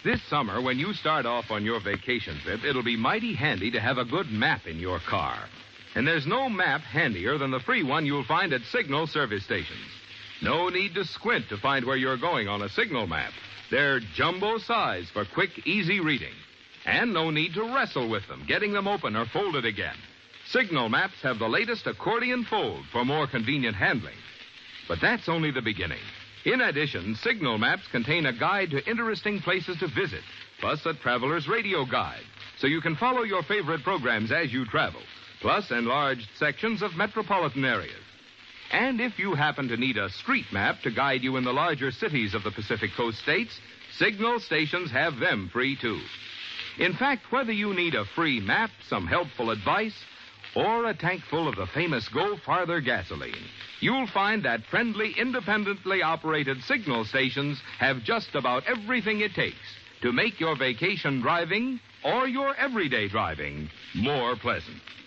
This summer, when you start off on your vacation trip, it'll be mighty handy to have a good map in your car. And there's no map handier than the free one you'll find at Signal service stations. No need to squint to find where you're going on a Signal map. They're jumbo size for quick, easy reading. And no need to wrestle with them, getting them open or folded again. Signal maps have the latest accordion fold for more convenient handling. But that's only the beginning. In addition, Signal maps contain a guide to interesting places to visit, plus a traveler's radio guide, so you can follow your favorite programs as you travel, plus enlarged sections of metropolitan areas. And if you happen to need a street map to guide you in the larger cities of the Pacific Coast states, Signal stations have them free, too. In fact, whether you need a free map, some helpful advice, or a tank full of the famous Go Farther gasoline, you'll find that friendly, independently operated Signal stations have just about everything it takes to make your vacation driving or your everyday driving more pleasant.